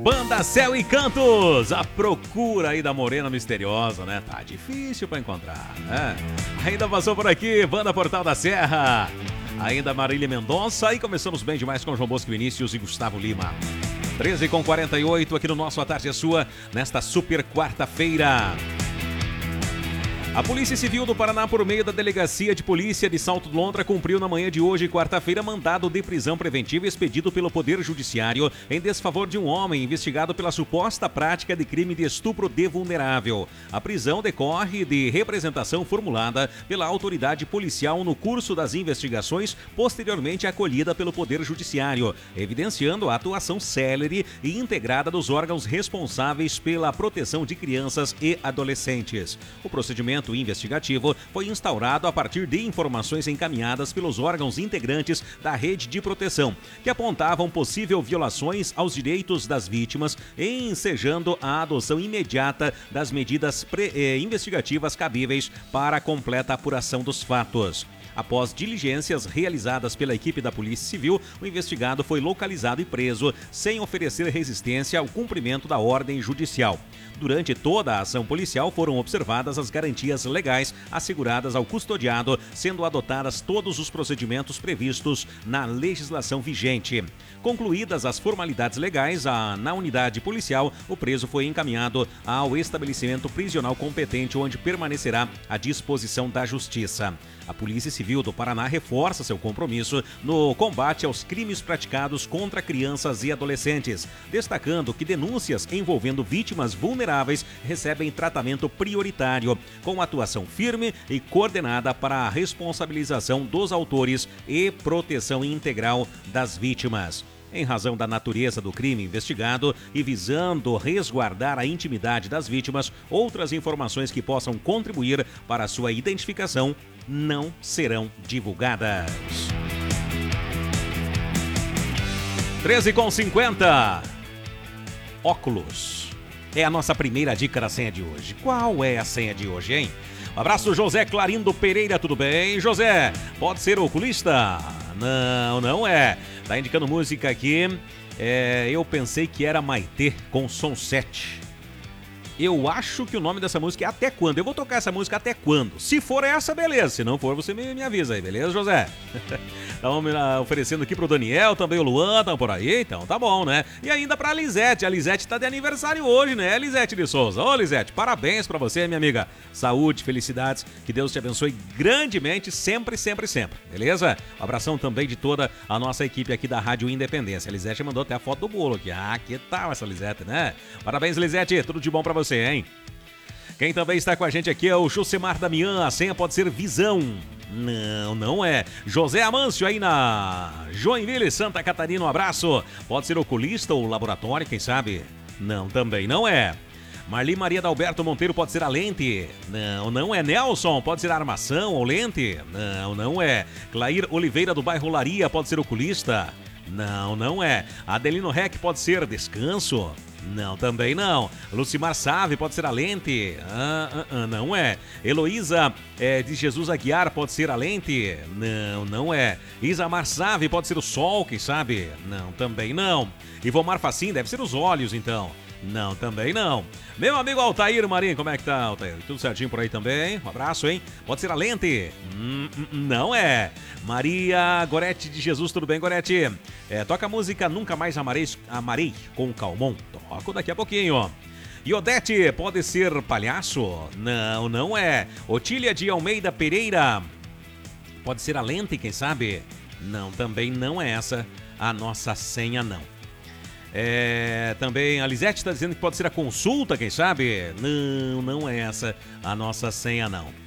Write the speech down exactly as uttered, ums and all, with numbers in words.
Banda Céu e Cantos, a procura aí da morena misteriosa, né? Tá difícil pra encontrar, né? Ainda passou por aqui, Banda Portal da Serra, ainda Marília Mendonça, e começamos bem demais com João Bosco Vinícius e Gustavo Lima. treze com quarenta e oito aqui no nosso A Tarde é Sua, nesta super quarta-feira. A Polícia Civil do Paraná, por meio da Delegacia de Polícia de Salto de Lontra, cumpriu na manhã de hoje, quarta-feira, mandado de prisão preventiva expedido pelo Poder Judiciário em desfavor de um homem investigado pela suposta prática de crime de estupro de vulnerável. A prisão decorre de representação formulada pela autoridade policial no curso das investigações, posteriormente acolhida pelo Poder Judiciário, evidenciando a atuação célere e integrada dos órgãos responsáveis pela proteção de crianças e adolescentes. O procedimento investigativo foi instaurado a partir de informações encaminhadas pelos órgãos integrantes da rede de proteção, que apontavam possível violações aos direitos das vítimas, ensejando a adoção imediata das medidas pre- eh, investigativas cabíveis para a completa apuração dos fatos. Após diligências realizadas pela equipe da Polícia Civil, o investigado foi localizado e preso sem oferecer resistência ao cumprimento da ordem judicial. Durante toda a ação policial foram observadas as garantias legais asseguradas ao custodiado, sendo adotadas todos os procedimentos previstos na legislação vigente. Concluídas as formalidades legais, a, na unidade policial, o preso foi encaminhado ao estabelecimento prisional competente, onde permanecerá à disposição da Justiça. A Polícia Civil do Paraná reforça seu compromisso no combate aos crimes praticados contra crianças e adolescentes, destacando que denúncias envolvendo vítimas vulneráveis recebem tratamento prioritário, com atuação firme e coordenada para a responsabilização dos autores e proteção integral das vítimas. Em razão da natureza do crime investigado e visando resguardar a intimidade das vítimas, outras informações que possam contribuir para a sua identificação não serão divulgadas. treze com cinquenta. Óculos. É a nossa primeira dica da senha de hoje. Qual é a senha de hoje, hein? Um abraço, José Clarindo Pereira, tudo bem? José, pode ser oculista? Não, não é. Tá indicando música aqui. É, eu pensei que era Maitê com Som sete. Eu acho que o nome dessa música é Até Quando. Eu vou tocar essa música Até Quando. Se for essa, beleza. Se não for, você me, me avisa aí, beleza, José? Estamos oferecendo aqui pro Daniel, também o Luan, estão por aí, então tá bom, né? E ainda pra Lisete. A Lisete tá de aniversário hoje, né, Lisete de Souza? Ô, Lisete, parabéns pra você, minha amiga. Saúde, felicidades, que Deus te abençoe grandemente, sempre, sempre, sempre, beleza? Um abração também de toda a nossa equipe aqui da Rádio Independência. A Lisete mandou até a foto do bolo aqui. Ah, que tal essa Lisete, né? Parabéns, Lisete, tudo de bom pra você. Você, hein? Quem também está com a gente aqui é o Josemar Damian. A senha pode ser Visão. Não, não é. José Amâncio aí na Joinville, Santa Catarina, um abraço. Pode ser oculista ou laboratório, quem sabe? Não, também não é. Marli Maria Dalberto Monteiro, pode ser a lente. Não, não é. Nelson, pode ser armação ou lente. Não, não é. Clair Oliveira do bairro Laria, pode ser oculista. Não, não é. Adelino Rec, pode ser descanso. Não, também não. Lucimar Save, pode ser a lente. Ah, ah, ah, não é. Heloísa é, de Jesus Aguiar, pode ser a lente. Não, não é. Isamar Save, pode ser o sol, quem sabe? Não, também não. Ivomar Facim, deve ser os olhos, então. Não, também não. Meu amigo Altair Marinho, como é que tá, Altair? Tudo certinho por aí também? Um abraço, hein? Pode ser a lente? Hum, não é. Maria Gorete de Jesus, tudo bem, Gorete? É, toca a música Nunca Mais Amarei, Amarei com Calmon. Toco daqui a pouquinho. E Odete, pode ser palhaço? Não, não é. Otília de Almeida Pereira, pode ser a lente, quem sabe? Não, também não é essa a nossa senha, não. É, também a Lisete está dizendo que pode ser a consulta, quem sabe? Não, não é essa a nossa senha, não.